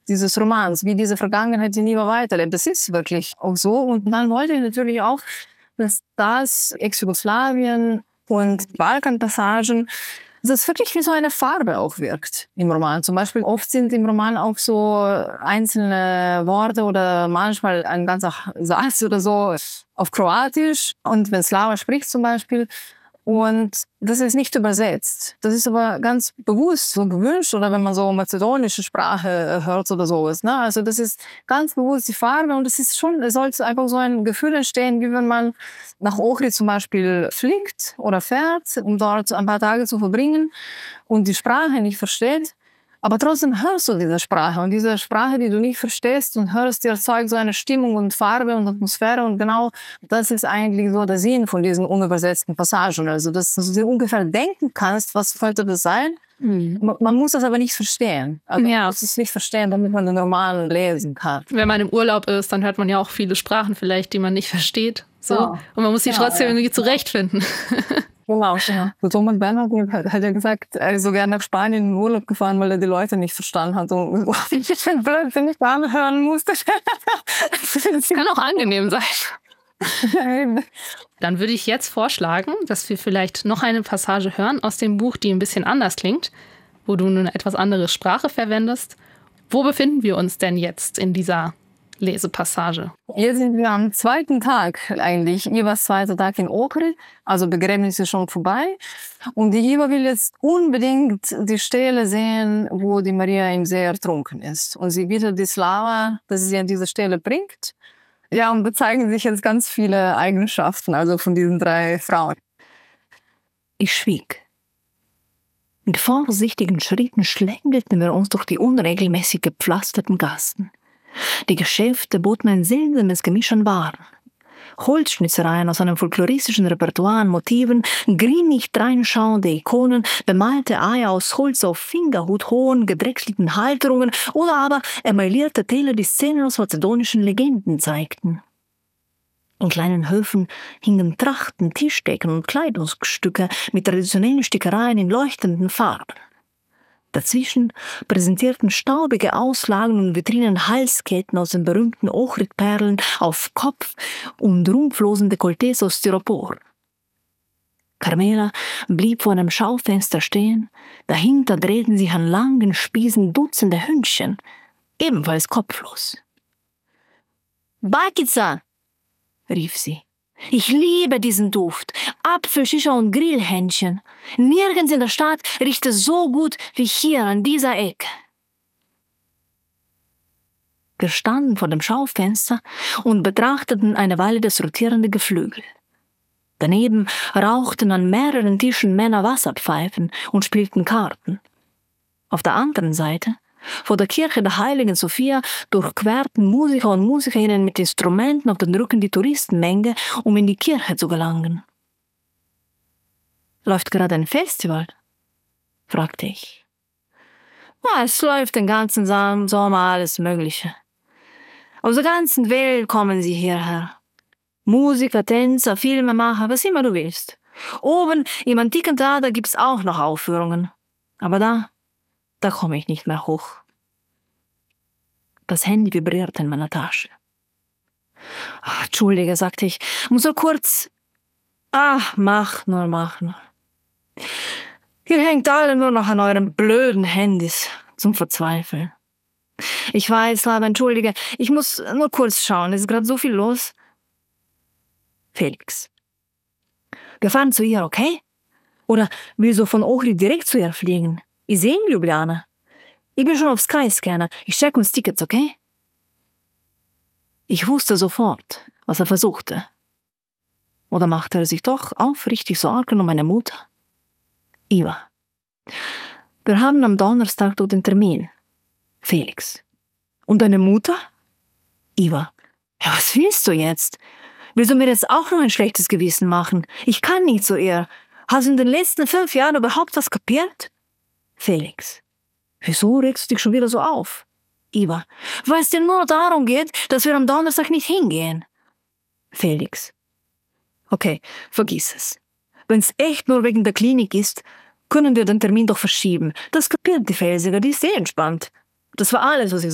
dieses Romans, wie diese Vergangenheit, die nie mehr weiterlebt. Das ist wirklich auch so. Und dann wollte ich natürlich auch, dass das Ex-Jugoslawien und Balkanpassagen, dass es wirklich wie so eine Farbe auch wirkt im Roman. Zum Beispiel oft sind im Roman auch so einzelne Worte oder manchmal ein ganzer Satz oder so auf Kroatisch. Und wenn Slava spricht zum Beispiel, und das ist nicht übersetzt. Das ist aber ganz bewusst so gewünscht, oder wenn man so mazedonische Sprache hört oder sowas. Ne? Also das ist ganz bewusst die Farbe, und es ist schon, es soll einfach so ein Gefühl entstehen, wie wenn man nach Ohrid zum Beispiel fliegt oder fährt, um dort ein paar Tage zu verbringen und die Sprache nicht versteht. Aber trotzdem hörst du diese Sprache, und diese Sprache, die du nicht verstehst und hörst, die erzeugt so eine Stimmung und Farbe und Atmosphäre, und genau das ist eigentlich so der Sinn von diesen unübersetzten Passagen. Also, dass du dir ungefähr denken kannst, was könnte das sein. Man muss das aber nicht verstehen. Also man muss es nicht verstehen, damit man den Roman lesen kann. Wenn man im Urlaub ist, dann hört man ja auch viele Sprachen vielleicht, die man nicht versteht. So. Ja. Und man muss sie trotzdem irgendwie zurechtfinden. Genau, ja. So Thomas Bernhard hat ja gesagt, er ist so gerne nach Spanien in den Urlaub gefahren, weil er die Leute nicht verstanden hat. Und ich bin blödsinnig hören musste. Das kann auch angenehm sein. Dann würde ich jetzt vorschlagen, dass wir vielleicht noch eine Passage hören aus dem Buch, die ein bisschen anders klingt, wo du eine etwas andere Sprache verwendest. Wo befinden wir uns denn jetzt in dieser Lesepassage? Hier sind wir am zweiten Tag eigentlich. Ivas zweiter Tag in Ohrid. Also Begräbnis ist schon vorbei. Und die Iva will jetzt unbedingt die Stelle sehen, wo die Maria im See ertrunken ist. Und sie bittet die Slava, dass sie sie an diese Stelle bringt. Ja, und da zeigen sich jetzt ganz viele Eigenschaften, also von diesen 3 Frauen. Ich schwieg. Mit vorsichtigen Schritten schlängelten wir uns durch die unregelmäßig gepflasterten Gassen. Die Geschäfte boten ein seltsames Gemisch an Waren. Holzschnitzereien aus einem folkloristischen Repertoire an Motiven, grinig dreinschauende Ikonen, bemalte Eier aus Holz auf fingerhuthohen, gedrechselten Halterungen oder aber emaillierte Teller, die Szenen aus mazedonischen Legenden zeigten. In kleinen Höfen hingen Trachten, Tischdecken und Kleidungsstücke mit traditionellen Stickereien in leuchtenden Farben. Dazwischen präsentierten staubige Auslagen und Vitrinen Halsketten aus den berühmten Ohrid-Perlen auf Kopf und rumpflosen Dekolletés aus Styropor. Carmela blieb vor einem Schaufenster stehen, dahinter drehten sich an langen Spießen Dutzende Hündchen, ebenfalls kopflos. »Bakica«, rief sie. »Ich liebe diesen Duft. Apfelschicher und Grillhähnchen. Nirgends in der Stadt riecht es so gut wie hier an dieser Ecke.« Wir standen vor dem Schaufenster und betrachteten eine Weile das rotierende Geflügel. Daneben rauchten an mehreren Tischen Männer Wasserpfeifen und spielten Karten. Auf der anderen Seite, vor der Kirche der Heiligen Sophia, durchquerten Musiker und Musikerinnen mit Instrumenten auf den Rücken die Touristenmenge, um in die Kirche zu gelangen. »Läuft gerade ein Festival?« fragte ich. »Ja, es läuft den ganzen Sommer alles Mögliche. Aus der ganzen Welt kommen sie hierher. Musiker, Tänzer, Filmemacher, was immer du willst. Oben im antiken Theater gibt's auch noch Aufführungen. Aber da komme ich nicht mehr hoch.« Das Handy vibrierte in meiner Tasche. »Entschuldige«, sagte ich, »muss so kurz...« Mach nur. Ihr hängt alle nur noch an euren blöden Handys zum Verzweifeln. Ich weiß, Slava, entschuldige, ich muss nur kurz schauen, es ist gerade so viel los. Felix. Wir fahren zu ihr, okay? Oder willst du von Ohrid direkt zu ihr fliegen? Ich sehe in Ljubljana. Ich bin schon auf Skyscanner. Ich check uns Tickets, okay? Ich wusste sofort, was er versuchte. Oder machte er sich doch aufrichtig Sorgen um meine Mutter? Iva. Wir haben am Donnerstag dort den Termin. Felix. Und deine Mutter? Iva. Ja, was willst du jetzt? Willst du mir jetzt auch noch ein schlechtes Gewissen machen? Ich kann nicht zu ihr. Hast du in den letzten 5 Jahren überhaupt was kapiert? Felix. Wieso regst du dich schon wieder so auf? Iva. Weil es dir nur darum geht, dass wir am Donnerstag nicht hingehen. Felix. Okay, vergiss es. Wenn es echt nur wegen der Klinik ist, können wir den Termin doch verschieben. Das kapiert die Felsiger, die ist sehr entspannt. Das war alles, was ich